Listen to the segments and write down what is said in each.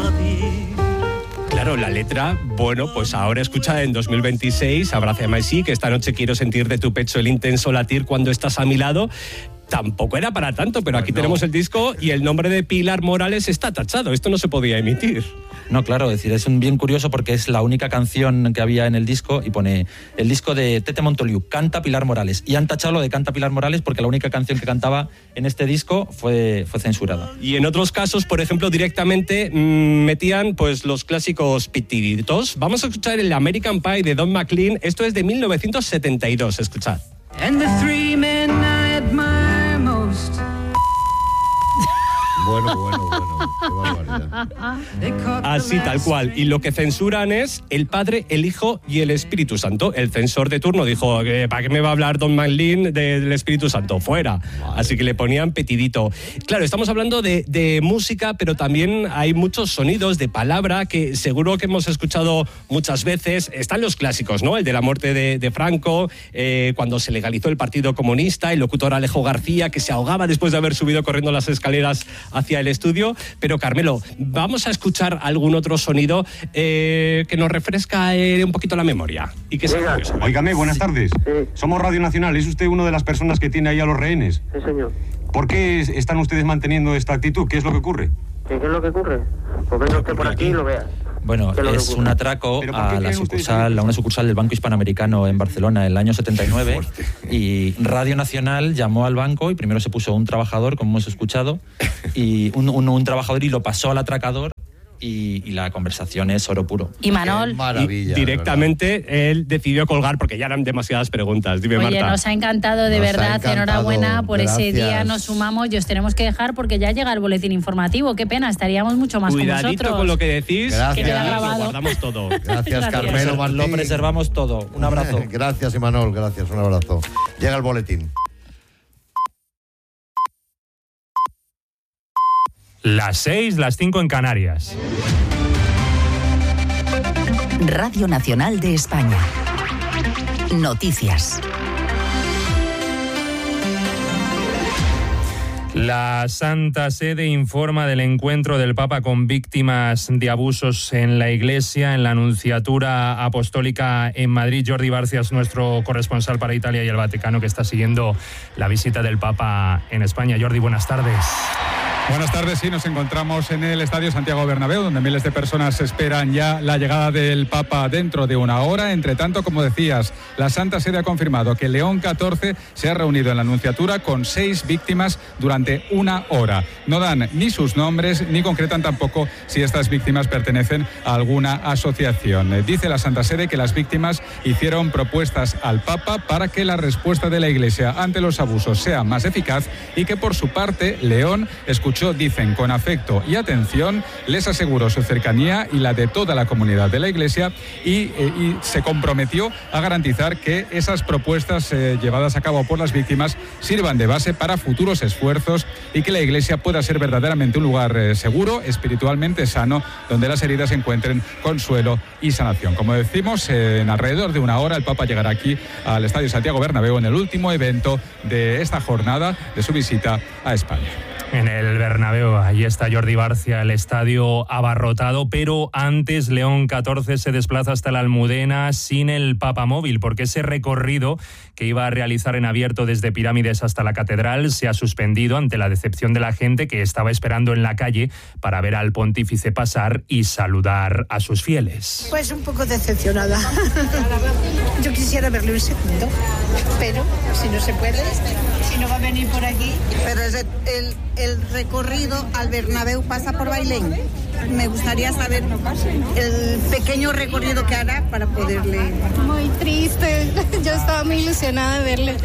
persuadir. Claro, la letra, bueno, pues ahora escucha en 2026, Abrázame así, que esta noche quiero sentir de tu pecho el intenso latir cuando estás a mi lado. Tampoco era para tanto, pero aquí tenemos el disco y el nombre de Pilar Morales está tachado. Esto no se podía emitir. No, claro, es decir, es un bien curioso porque es la única canción que había en el disco y pone el disco de Tete Montoliu, canta Pilar Morales. Y han tachado lo de canta Pilar Morales porque la única canción que cantaba en este disco fue censurada. Y en otros casos, por ejemplo, directamente metían pues los clásicos pitiditos. Vamos a escuchar el American Pie de Don McLean. Esto es de 1972, escuchad. And the three men I admire most. Bueno, qué barbaridad. Así, tal cual. Y lo que censuran es el Padre, el Hijo y el Espíritu Santo. El censor de turno dijo, ¿para qué me va a hablar Don McLean del Espíritu Santo? Fuera. Así que le ponían petidito. Claro, estamos hablando de música, pero también hay muchos sonidos de palabra que seguro que hemos escuchado muchas veces. Están los clásicos, ¿no? El de la muerte de Franco, cuando se legalizó el Partido Comunista, el locutor Alejo García, que se ahogaba después de haber subido corriendo las escaleras hacia el estudio. Pero Carmelo, vamos a escuchar algún otro sonido que nos refresca un poquito la memoria y que sea curioso. Óigame, buenas tardes. Sí. Somos Radio Nacional. ¿Es usted una de las personas que tiene ahí a los rehenes? Sí, señor. ¿Por qué están ustedes manteniendo esta actitud? ¿Qué es lo que ocurre? ¿Qué es lo que ocurre? Pues venga usted por aquí y lo vea. Bueno, es un atraco a una sucursal del Banco Hispanoamericano en Barcelona en el año 79 y Radio Nacional llamó al banco y primero se puso un trabajador, como hemos escuchado, y un trabajador y lo pasó al atracador. Y la conversación es oro puro. Y Manol, Maravilla. Directamente él decidió colgar porque ya eran demasiadas preguntas. Dime, oye, Marta. nos ha encantado, de verdad. Enhorabuena por gracias. ese día. Nos sumamos y os tenemos que dejar porque ya llega el boletín informativo. Qué pena, estaríamos mucho más con Cuidadito vosotros. con lo que decís. Gracias. Que queda Lo grabado. guardamos todo. Gracias, Carmelo Martín. Lo preservamos todo. Un abrazo. Gracias, Imanol, gracias, un abrazo. Llega el boletín. Las 6, las 5 en Canarias. Radio Nacional de España. Noticias. La Santa Sede informa del encuentro del Papa con víctimas de abusos en la Iglesia, en la Nunciatura Apostólica en Madrid. Jordi Barcia es nuestro corresponsal para Italia y el Vaticano, que está siguiendo la visita del Papa en España. Jordi, buenas tardes. Buenas tardes, sí, nos encontramos en el Estadio Santiago Bernabéu, donde miles de personas esperan ya la llegada del Papa dentro de una hora. Entre tanto, como decías, la Santa Sede ha confirmado que León XIV se ha reunido en la Nunciatura con 6 víctimas durante una hora. No dan ni sus nombres, ni concretan tampoco si estas víctimas pertenecen a alguna asociación. Dice la Santa Sede que las víctimas hicieron propuestas al Papa para que la respuesta de la Iglesia ante los abusos sea más eficaz y que, por su parte, León escuchó, dicen, con afecto y atención, les aseguró su cercanía y la de toda la comunidad de la Iglesia y se comprometió a garantizar que esas propuestas llevadas a cabo por las víctimas sirvan de base para futuros esfuerzos y que la Iglesia pueda ser verdaderamente un lugar seguro, espiritualmente sano, donde las heridas encuentren consuelo y sanación. Como decimos, en alrededor de una hora el Papa llegará aquí al Estadio Santiago Bernabéu en el último evento de esta jornada de su visita a España. En el Bernabéu, ahí está Jordi Barcia, el estadio abarrotado, pero antes León XIV se desplaza hasta la Almudena sin el papamóvil, porque ese recorrido que iba a realizar en abierto desde Pirámides hasta la Catedral se ha suspendido ante la decepción de la gente que estaba esperando en la calle para ver al pontífice pasar y saludar a sus fieles. Pues un poco decepcionada. Yo quisiera verle un segundo, pero si no se puede, si no va a venir por aquí. Pero el recorrido al Bernabéu pasa por Bailén. Me gustaría saber el pequeño recorrido que hará para poderle... Muy triste, yo estaba muy ilusionada de verle.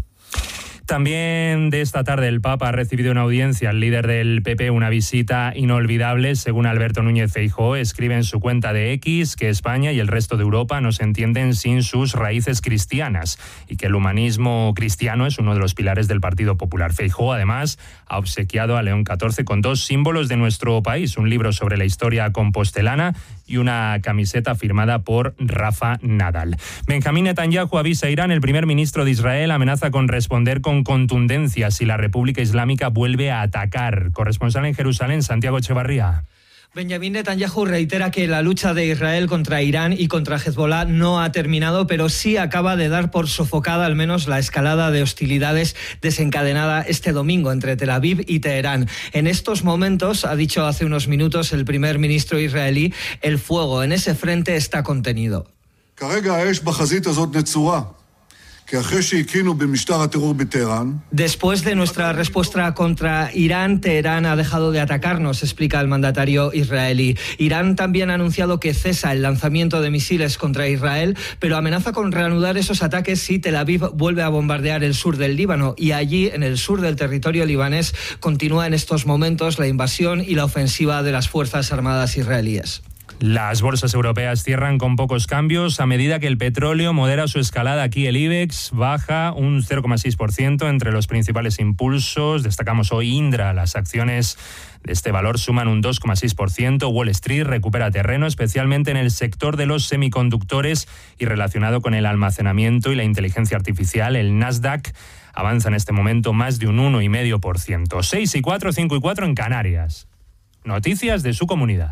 También de esta tarde el Papa ha recibido una audiencia al líder del PP, una visita inolvidable. Según Alberto Núñez Feijóo, escribe en su cuenta de X que España y el resto de Europa no se entienden sin sus raíces cristianas y que el humanismo cristiano es uno de los pilares del Partido Popular. Feijóo, además, ha obsequiado a León XIV con 2 símbolos de nuestro país, un libro sobre la historia compostelana y una camiseta firmada por Rafa Nadal. Benjamín Netanyahu avisa a Irán. El primer ministro de Israel amenaza con responder con contundencia si la República Islámica vuelve a atacar. Corresponsal en Jerusalén, Santiago Echevarría. Benjamín Netanyahu reitera que la lucha de Israel contra Irán y contra Hezbollah no ha terminado, pero sí acaba de dar por sofocada al menos la escalada de hostilidades desencadenada este domingo entre Tel Aviv y Teherán. En estos momentos, ha dicho hace unos minutos el primer ministro israelí, el fuego en ese frente está contenido. Después de nuestra respuesta contra Irán, Teherán ha dejado de atacarnos, explica el mandatario israelí. Irán también ha anunciado que cesa el lanzamiento de misiles contra Israel, pero amenaza con reanudar esos ataques si Tel Aviv vuelve a bombardear el sur del Líbano. Y allí, en el sur del territorio libanés, continúa en estos momentos la invasión y la ofensiva de las Fuerzas Armadas israelíes. Las bolsas europeas cierran con pocos cambios a medida que el petróleo modera su escalada. Aquí el IBEX baja un 0,6%. Entre los principales impulsos destacamos hoy Indra. Las acciones de este valor suman un 2,6%. Wall Street recupera terreno, especialmente en el sector de los semiconductores y relacionado con el almacenamiento y la inteligencia artificial. El Nasdaq avanza en este momento más de un 1,5%. 6 y 4, 5 y 4 en Canarias. Noticias de su comunidad.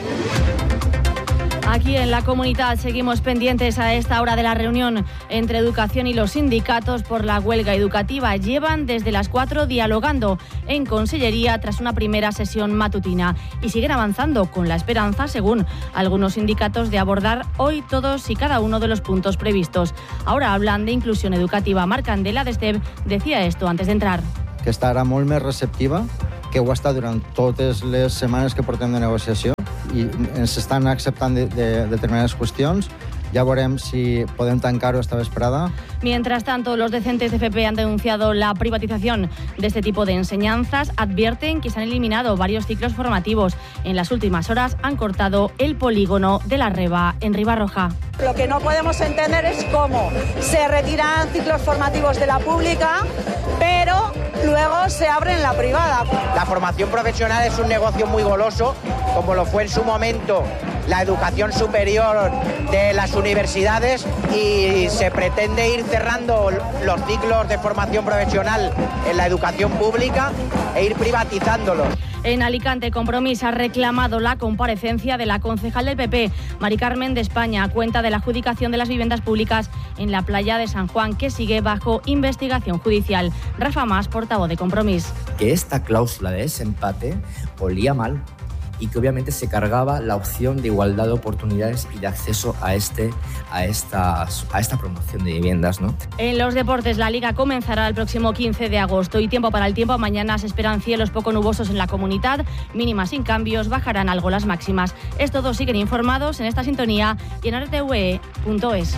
Aquí en la comunidad seguimos pendientes a esta hora de la reunión entre Educación y los sindicatos por la huelga educativa. Llevan desde las 4 dialogando en Consellería tras una primera sesión matutina y siguen avanzando con la esperanza, según algunos sindicatos, de abordar hoy todos y cada uno de los puntos previstos. Ahora hablan de inclusión educativa. Marc Candela, de STEB, decía esto antes de entrar. Que estarà molt més receptiva, que ho ha estat durant totes les setmanes que portem de negociació i ens estan acceptant de determinades qüestions. Ya veremos si podem tancar-ho esta vesprada. Mientras tanto, los docentes de FP han denunciado la privatización de este tipo de enseñanzas. Advierten que se han eliminado varios ciclos formativos. En las últimas horas han cortado el polígono de la Reba en Ribarroja. Lo que no podemos entender es cómo se retiran ciclos formativos de la pública, pero luego se abren la privada. La formación profesional es un negocio muy goloso, como lo fue en su momento la educación superior de las universidades, y se pretende ir cerrando los ciclos de formación profesional en la educación pública e ir privatizándolos. En Alicante, Compromís ha reclamado la comparecencia de la concejal del PP, Mari Carmen de España, a cuenta de la adjudicación de las viviendas públicas en la playa de San Juan, que sigue bajo investigación judicial. Rafa Mas, portavoz de Compromís. Que esta cláusula de desempate olía mal y que obviamente se cargaba la opción de igualdad de oportunidades y de acceso a esta promoción de viviendas, ¿no? En los deportes, la Liga comenzará el próximo 15 de agosto y tiempo para el tiempo. Mañana se esperan cielos poco nubosos en la comunidad, mínimas sin cambios, bajarán algo las máximas. Es todo, siguen informados en esta sintonía y en rtve.es.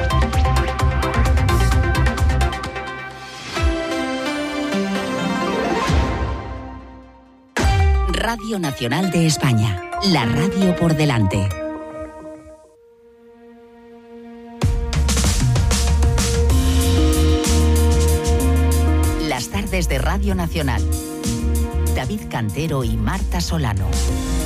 Radio Nacional de España, la radio por delante. Las tardes de Radio Nacional. David Cantero y Marta Solano.